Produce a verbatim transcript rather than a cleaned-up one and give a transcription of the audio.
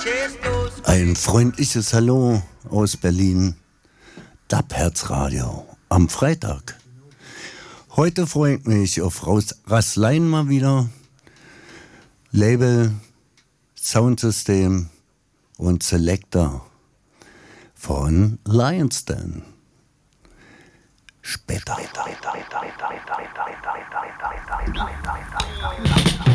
Ein freundliches Hallo aus Berlin. Dub-Herz-Radio am Freitag. Heute freue ich mich auf Rasslein mal wieder. Label, Soundsystem und Selector von Lion's Den. Später.